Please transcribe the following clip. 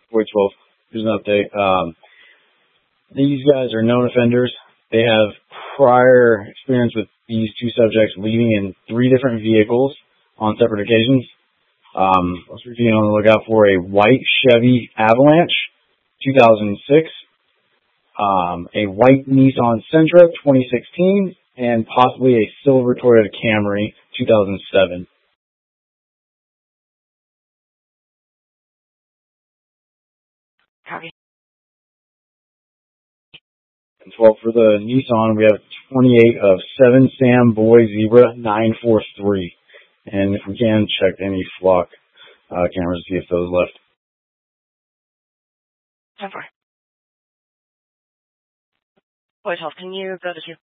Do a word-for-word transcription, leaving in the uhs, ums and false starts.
Boy twelve, here's an update. Um, these guys are known offenders. They have prior experience with these two subjects leaving in three different vehicles on separate occasions. Um, let's be on the lookout for a white Chevy Avalanche, two thousand six, um, a white Nissan Sentra, twenty sixteen, and possibly a silver Toyota Camry, two thousand seven. Copy. And twelve for the Nissan, we have twenty-eight of seven Sam Boy Zebra nine four three. And if we can, check any flock uh, cameras to see if those left. ten four. Boy twelve, can you go to two?